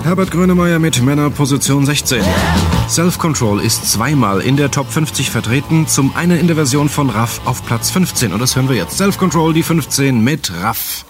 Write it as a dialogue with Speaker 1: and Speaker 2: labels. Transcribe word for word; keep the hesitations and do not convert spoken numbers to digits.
Speaker 1: Herbert Grönemeyer mit Männer Position sechzehn. Self-Control ist zweimal in der Top fünfzig vertreten, zum einen in der Version von Raff auf Platz fünfzehn. Und das hören wir jetzt. Self-Control, die fünfzehn mit Raff.